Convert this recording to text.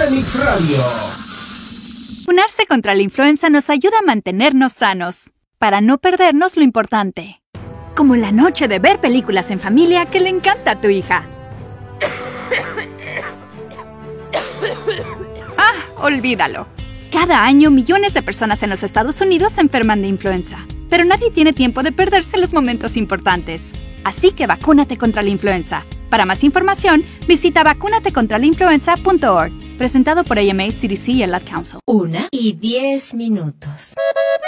Remix Radio. Vacunarse contra la influenza nos ayuda a mantenernos sanos, para no perdernos lo importante. Como la noche de ver películas en familia que le encanta a tu hija. Olvídalo. Cada año millones de personas en los Estados Unidos se enferman de influenza, pero nadie tiene tiempo de perderse los momentos importantes. Así que vacúnate contra la influenza. Para más información, visita vacunatecontralainfluenza.org. Presentado por AMA, CDC y el Ad Council. 1:10.